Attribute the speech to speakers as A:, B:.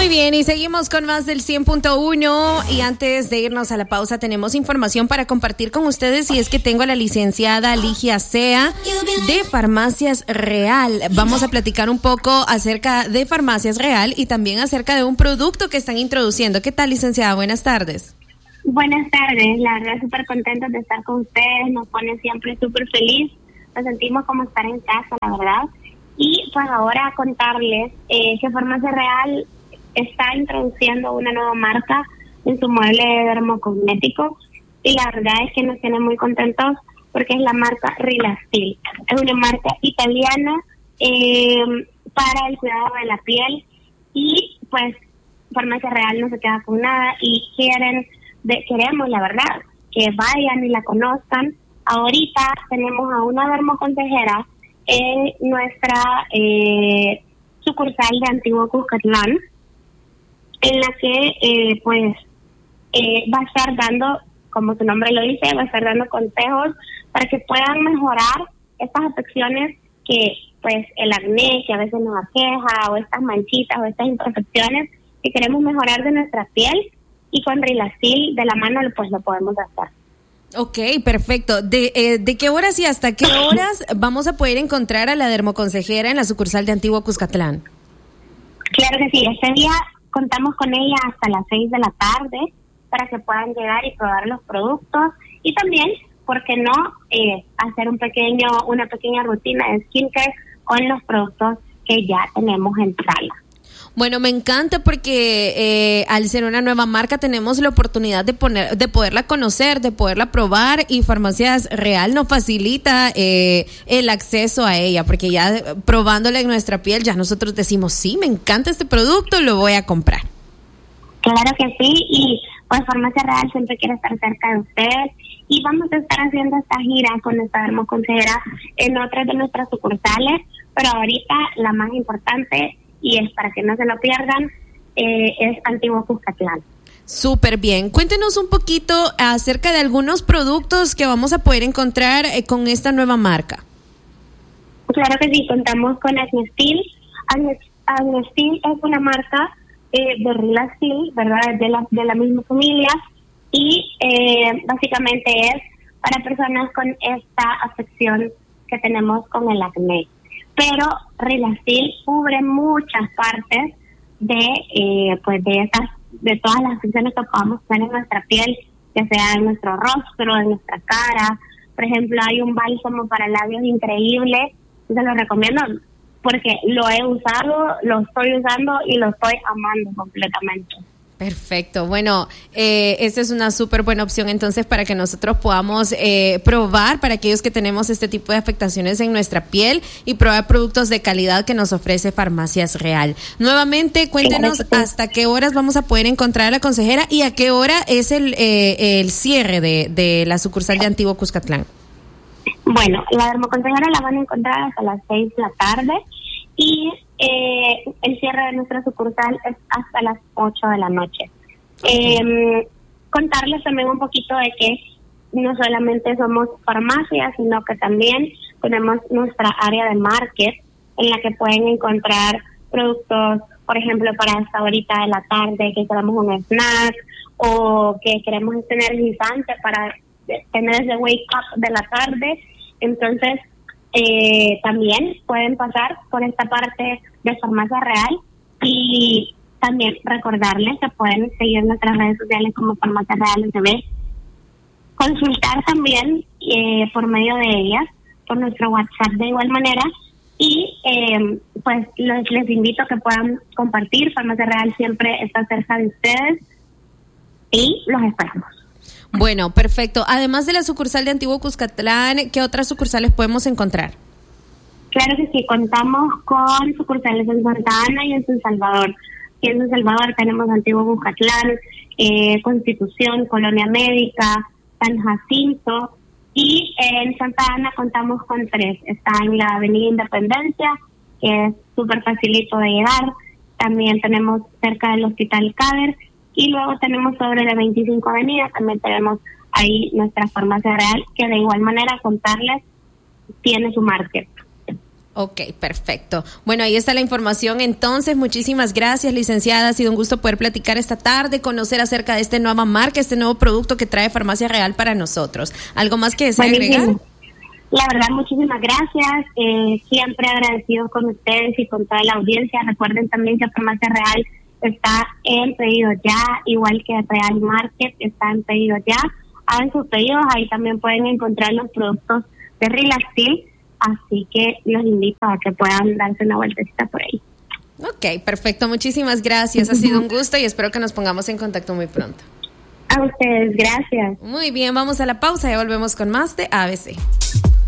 A: Muy bien, y seguimos con más del 100.1 y antes de irnos a la pausa tenemos información para compartir con ustedes y es que tengo a la licenciada Ligia Sea de Farmacias Real. Vamos a platicar un poco acerca de Farmacias Real y también acerca de un producto que están introduciendo. ¿Qué tal, licenciada? Buenas tardes.
B: Buenas tardes, la verdad súper contentos de estar con ustedes, nos pone siempre súper feliz, nos sentimos como estar en casa, la verdad. Y pues ahora contarles que Farmacia Real está introduciendo una nueva marca en su mueble de dermocosméticos y la verdad es que nos tiene muy contentos porque es la marca Rilastil. Es una marca italiana para el cuidado de la piel y pues Farmacia Real no se queda con nada y queremos la verdad que vayan y la conozcan. Ahorita tenemos a una dermoconsejera en nuestra sucursal de Antiguo Cuscatlán, en la que va a estar dando, como su nombre lo dice, va a estar dando consejos para que puedan mejorar estas afecciones que pues el acné que a veces nos aqueja, o estas manchitas o estas imperfecciones que queremos mejorar de nuestra piel, y con Rilastil de la mano pues lo podemos hacer.
A: Ok, perfecto. ¿De qué horas y hasta qué horas vamos a poder encontrar a la dermoconsejera en la sucursal de Antiguo Cuscatlán?
B: Claro que sí, este día contamos con ella hasta las 6 de la tarde para que puedan llegar y probar los productos y también, ¿por qué no?, hacer una pequeña rutina de skincare con los productos que ya tenemos en sala.
A: Bueno, me encanta porque al ser una nueva marca tenemos la oportunidad de poderla conocer, de poderla probar, y Farmacias Real nos facilita el acceso a ella, porque ya probándola en nuestra piel ya nosotros decimos, sí, me encanta este producto, lo voy a comprar.
B: Claro que sí, y pues Farmacia Real siempre quiere estar cerca de ustedes y vamos a estar haciendo esta gira con nuestra dermoconsejera en otras de nuestras sucursales, pero ahorita la más importante, y es para que no se lo pierdan, es Antiguo Cuscatlán.
A: Súper bien. Cuéntenos un poquito acerca de algunos productos que vamos a poder encontrar con esta nueva marca.
B: Claro que sí, contamos con Agnestil. Agnestil es una marca de Rilastil, ¿verdad? De la misma familia, y básicamente es para personas con esta afección que tenemos con el acné. Pero Rilastil cubre muchas partes de todas las afecciones que podamos tener en nuestra piel, ya sea en nuestro rostro, en nuestra cara. Por ejemplo, hay un bálsamo para labios increíble, se lo recomiendo porque lo he usado, lo estoy usando y lo estoy amando completamente.
A: Perfecto. Bueno, esta es una súper buena opción entonces para que nosotros podamos probar, para aquellos que tenemos este tipo de afectaciones en nuestra piel, y probar productos de calidad que nos ofrece Farmacias Real. Nuevamente, cuéntenos hasta qué horas vamos a poder encontrar a la consejera y a qué hora es el cierre de la sucursal de Antiguo Cuscatlán.
B: Bueno, la dermoconsejera la van a encontrar hasta las 6 de la tarde y el cierre de nuestra sucursal es hasta las 8 de la noche. Contarles también un poquito de que no solamente somos farmacias, sino que también tenemos nuestra área de market en la que pueden encontrar productos, por ejemplo, para esta horita de la tarde que queremos un snack o que queremos este energizante para tener ese wake up de la tarde. Entonces, también pueden pasar por esta parte de Farmacia Real, y también recordarles que pueden seguir nuestras redes sociales como Farmacia Real TV, consultar también por medio de ellas, por nuestro WhatsApp de igual manera, y pues les invito a que puedan compartir. Farmacia Real siempre está cerca de ustedes y los esperamos.
A: Bueno, perfecto. Además de la sucursal de Antiguo Cuscatlán, ¿qué otras sucursales podemos encontrar?
B: Claro que sí, contamos con sucursales en Santa Ana y en San Salvador. Y en San Salvador tenemos Antiguo Cuscatlán, Constitución, Colonia Médica, San Jacinto, y en Santa Ana contamos con 3. Está en la Avenida Independencia, que es súper facilito de llegar. También tenemos cerca del Hospital Caber, y luego tenemos sobre la 25 Avenida, también tenemos ahí nuestra Farmacia Real, que de igual manera contarles tiene su market.
A: Ok, perfecto. Bueno, ahí está la información. Entonces, muchísimas gracias, licenciada. Ha sido un gusto poder platicar esta tarde, conocer acerca de esta nueva marca, este nuevo producto que trae Farmacia Real para nosotros. ¿Algo más que desea agregar?
B: La verdad, muchísimas gracias. Siempre agradecidos con ustedes y con toda la audiencia. Recuerden también que Farmacia Real está en pedido ya, igual que Real Market está en pedido ya. Hagan sus pedidos, ahí también pueden encontrar los productos de Relaxil. Así que los invito a que puedan darse una vueltecita por ahí.
A: Ok, perfecto. Muchísimas gracias. Ha sido un gusto y espero que nos pongamos en contacto muy pronto.
B: A ustedes, gracias.
A: Muy bien, vamos a la pausa y volvemos con más de ABC.